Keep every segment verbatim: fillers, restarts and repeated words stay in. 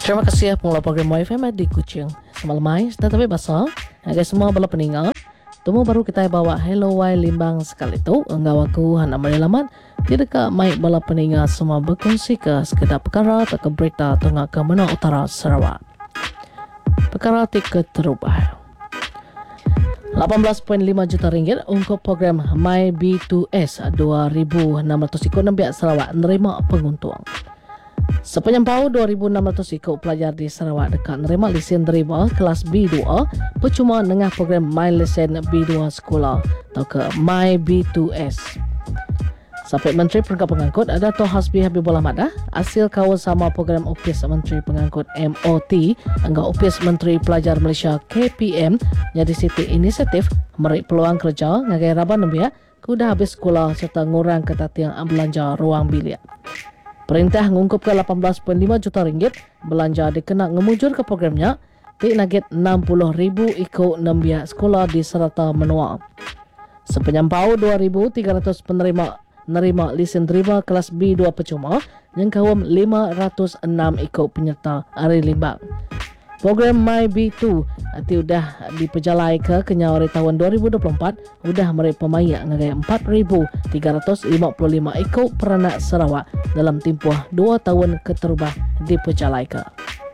Terima kasih pengelola program Y F M di Kuching. Semalam sudah tapi basah. Agak semua bala peninggal. Temu baru kita bawa Hello Y Limbang sekali tu. Enggak aku hana melilamat. Tidak ke mai bala peninggal semua berkongsi ke sekedar perkara atau ke berita tengah ke mana utara Sarawak. Perkara tiket terubah. lapan belas perpuluhan lima juta ringgit untuk program My B two S dua ribu enam ratus ikut Nembiak Sarawak menerima penguntung. Sepanjang tahun dua ribu enam ratus ikut pelajar di Sarawak dekat menerima lesen derima kelas B dua percuma dengan program My Lesen B dua Sekolah atau ke My B two S. Sampai Menteri Perangkat Pengangkut Dato' Hasbi Habibullah Madah hasil kawal sama program Opis Menteri Pengangkut M O T hingga Opis Menteri Pelajar Malaysia K P M jadi siti inisiatif merik peluang kerja ngagai raban nembiak kuda habis sekolah serta ngurang ketatiang belanja ruang bilik. Perintah mengungkup ke lapan belas perpuluhan lima juta ringgit belanja dikena ngemujur ke programnya di nagit enam puluh ribu ikut nembiak sekolah di Serata Menua. Sepanjang tahun dua ribu tiga ratus penerima nerima lesen terima kelas B dua percuma yang kawam lima ratus enam ikut penyerta Ari Limbang. Program My B two nanti sudah diperjalai ke kenyawari tahun dua ribu dua puluh empat sudah meraih pemayak ngagai empat ribu tiga ratus lima puluh lima ikut peranak Sarawak dalam tempoh dua tahun keterubah diperjalai ke.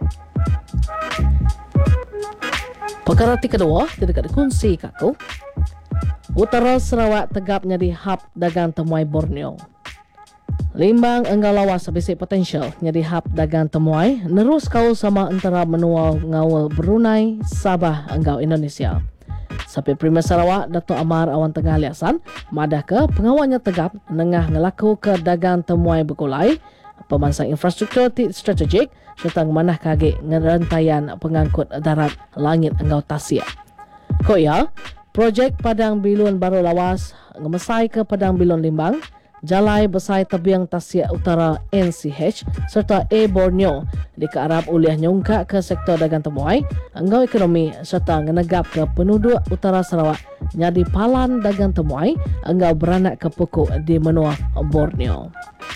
Perkara kedua tidak dikongsi kaku. Utara Sarawak tegap jadi hub dagang temuai Borneo. Limbang enggal lawas bisik potensial jadi hub dagang temuai nerus kau sama antara menua ngawal Brunei, Sabah enggal Indonesia. Sampai Premier Sarawak Dato' Amar Awan Tengah Liasan madah ke pengawalnya tegap nengah ngelaku ke dagang temuai berkulai pemansang infrastruktur strategik serta manah kage ngerantaian pengangkut darat langit enggal Tasik. Ko ya projek Padang Bilun baru lawas ngemesai ke Padang Bilun Limbang, jalai besai tebiang Tasik Utara N C H serta A Borneo dikearap oleh nyungka ke sektor dagang temuai, enggau ekonomi serta ngenegap ke penduduk Utara Sarawak nyadi palan dagang temuai, enggau beranak ke pokok di menua Borneo.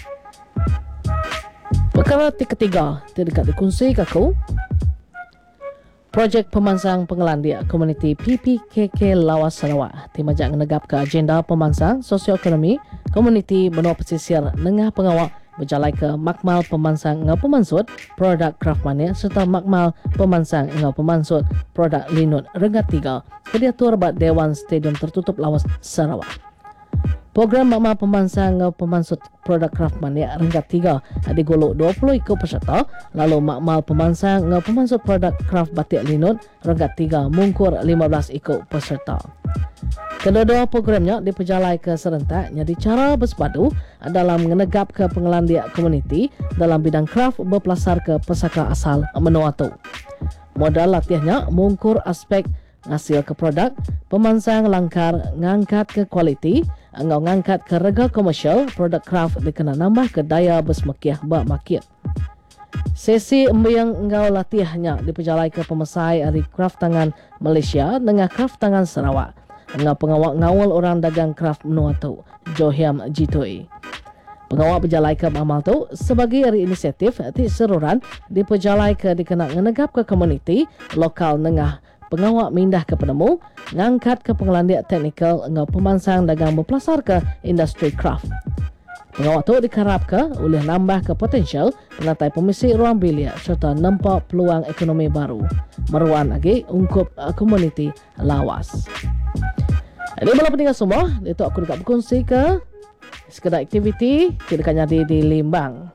Perkara ketiga tidak dikongsi kaku. Projek pemansang pengelandia komuniti P P K K Lawas Sarawak timajak menegap ke agenda pemansang sosioekonomi komuniti benua pesisir nengah pengawak berjalai ke makmal pemansang ngau pemansut produk Craftmania serta makmal pemansang ngau pemansut produk Linut Rengat tiga kediatur bat Dewan Stadium Tertutup Lawas Sarawak. Program makmal pemansang ngau pemansut produk Craftmania Rengat tiga digolok dua puluh ikut peserta, lalu makmal pemansang ngau pemansut produk Craft Batik Linut Rengat tiga mungkur lima belas ikut peserta. Kedua-dua programnya diperjalai ke serentak jadi cara bersepadu dalam menegap ke pengelandia komuniti dalam bidang craft berpelasar ke pesaka asal menua tu. Modal latihannya mungkur aspek ngasil ke produk, pemansang langkar ngangkat ke kualiti, engau ngangkat ke rega komersial, produk craft dikena nambah ke daya bersemekiah bak market. Sesi embayang engau latihannya diperjalai ke pemesai dari craft tangan Malaysia dengan craft tangan Sarawak. Engau pengawak ngawal orang dagang craft menua tu, Johiam Jitoi. Pengawak berjalai ke amal tu sebagai hari inisiatif ti seruran diperjalai ke dikena ngenegap ke komuniti lokal nengah pengawak mindah ke penemu, ngangkat ke pengelandia teknikal engau pemansang dagang berpelasar ke industri craft. Pengawak tu dikarap ke oleh nambah ke potensial penatai pemisi ruang bilik serta nampak peluang ekonomi baru. Meruan lagi ungkup uh, komuniti lawas. Ini malam peninggal semua, itu aku dekat berkongsi ke sekedar aktiviti tidak jadi di Limbang.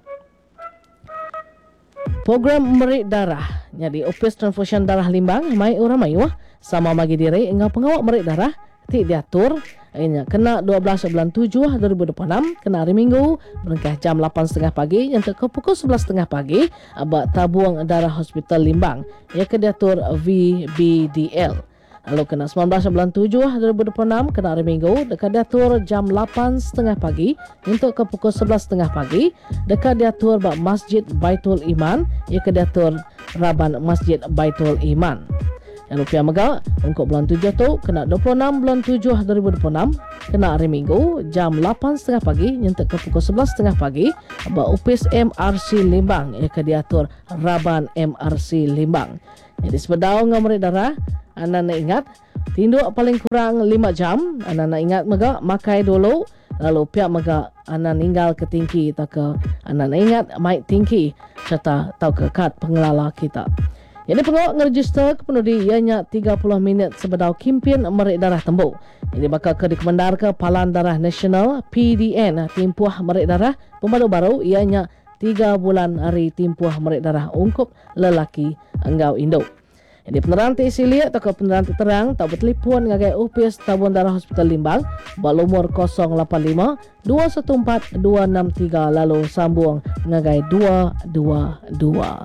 Program merik darah jadi Opis Transfusion Darah Limbang mai orang mayu sama bagi diri engau pengawak merik darah ti diatur inya kena dua belas bulan tujuh dua ribu dua puluh enam kena hari Minggu berengkah jam lapan tiga puluh pagi yang ke pukul sebelas tiga puluh pagi abak tabung darah Hospital Limbang ia ke diatur V B D L. Lalu kena sembilan belas bulan tujuh dua ribu dua puluh enam kena hari Minggu dekat diatur jam lapan tiga puluh pagi untuk ke pukul sebelas tiga puluh pagi dekat diatur bak Masjid Baitul Iman ia ke diatur Raban Masjid Baitul Iman. Yang rupiah mega untuk bulan tujuh tu kena dua puluh enam bulan tujuh dua ribu dua puluh enam, kena hari Minggu jam lapan tiga puluh pagi nyentak ke pukul sebelas tiga puluh pagi berupis M R C Limbang ia ke diatur Raban M R C Limbang. Jadi sepedau ngamri darah anda nak ingat tinduk paling kurang lima jam. Anda nak ingat mega makai dulu lalu pihak mega anda ninggal ke tingki atau ke anda nak ingat mic tingki serta tau ke kad pengelola kita. Jadi pengawak ngeregister ke penudi ianya tiga puluh minit sebedau kimpin merik darah tembuk. Jadi bakal ke dikemendar ke Palan Darah Nasional P D N timpuah merik darah pembaru baru ianya tiga bulan hari timpuah merik darah ungkup lelaki enggau induk. Jadi peneranti silia atau peneranti terang tak bertelefon ngagai U P S Tabung Darah Hospital Limbang bernomor kosong lapan lima dua satu empat dua enam tiga lalu sambung ngagai dua dua dua.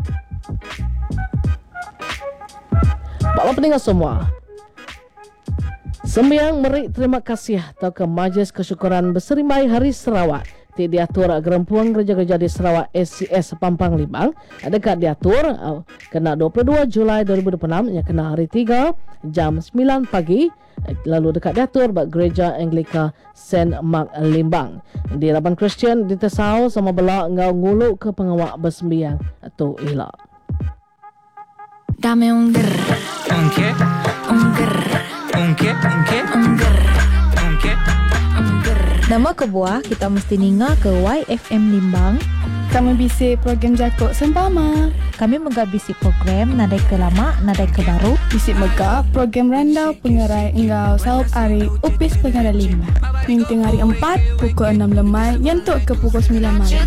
Bapak pendengar semua, sembiang merik terima kasih atau ke Majlis Kesyukuran Berserimai Hari Sarawak ti diatur gerempuang gereja-gereja di Sarawak S C S Pampang Limbang dekat diatur uh, kena dua puluh dua Julai dua ribu dua puluh enam yang kena hari tiga jam sembilan pagi lalu dekat diatur bak gereja Anglika Saint Mark Limbang di Raban Kristian di Tesau sama bela ngau nguluk ke pengawak bersembiang atau ila. Dame un grr, un qué, un grr, un qué, un qué, un grr, un qué, un grr. Nama kebuah kita mesti ninga ke Y F M Limbang. Kami bisik program Jakok Sempama. Kami megabisi program nadai ke lama, nadai ke baru. Bisik mega program randau pengerai enggau saup hari upis pengerai lima. Minting hari empat pukul enam lemai yentuk ke pukul sembilan malam.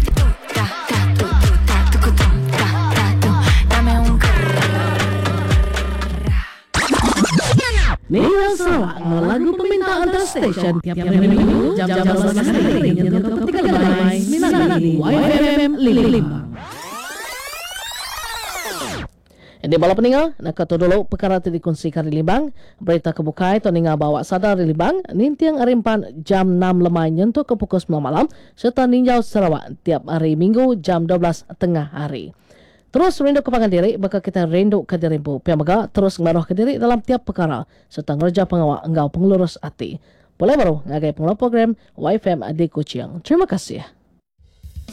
Ninggal Sarawak lagu permintaan antar stesen tiap hari Minggu jam-jam dua belas hari yang tiga lemai sembilan Y F M Limbang. Di bala peninggal nak kata dulu perkara tadi dikongsikan di Limbang berita kebukai atau ningal bawa sadar di Limbang nintiang arimpan jam enam lemai nyentuh ke pukul sembilan malam serta ninjau Sarawak tiap hari Minggu jam dua belas tengah hari. Terus rindu kepangan diri, bakal kita rindu ke dirimu. Pihak mega terus ngaruh ke diri dalam tiap perkara serta ngerja pengawak enggau pengelurus hati. Boleh baru ngagai pengelola program Y F M di Kuching. Terima kasih.